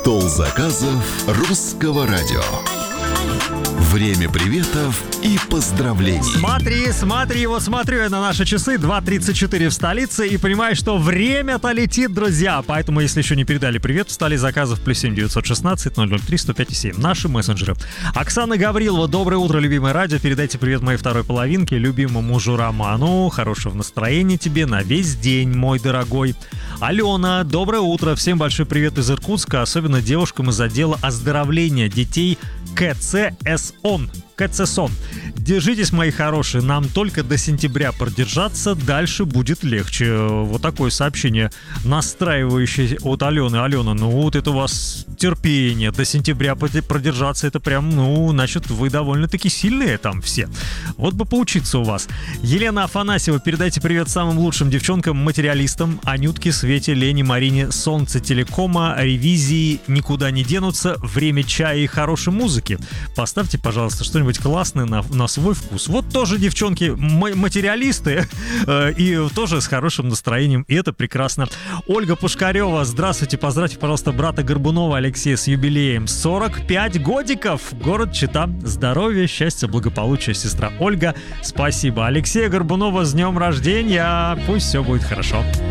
Стол заказов русского радио. Время приветов и поздравлений. Смотрю я на наши часы, 2:34 в столице, и понимаю, что время-то летит, друзья. Поэтому, если еще не передали привет в столе заказов, +7 916 003 105 7. Наши мессенджеры. Оксана Гаврилова, доброе утро, любимое радио. Передайте привет моей второй половинке, любимому мужу Роману. Хорошего настроения тебе на весь день, мой дорогой. Алена, доброе утро. Всем большой привет из Иркутска, особенно девушкам из отдела оздоровления детей КЦСОН. Держитесь, мои хорошие, нам только до сентября продержаться, дальше будет легче. Вот такое сообщение, настраивающее от Алены. Алена, ну вот это у вас терпение, до сентября продержаться, это прям, значит, вы довольно-таки сильные там все. Вот бы поучиться у вас. Елена Афанасьева, передайте привет самым лучшим девчонкам-материалистам: Анютке, Свете, Лене, Марине, Солнце Телекома, ревизии никуда не денутся, время чая и хорошей музыки. Поставьте, пожалуйста, что-нибудь классное на свой вкус. Вот тоже девчонки материалисты и тоже с хорошим настроением, и это прекрасно. Ольга Пушкарева, здравствуйте, поздравьте, пожалуйста, брата Горбунова Алексея с юбилеем. 45 годиков, город Чита. Здоровья, счастья, благополучия, сестра Ольга. Спасибо. Алексея Горбунова с днем рождения. Пусть все будет хорошо.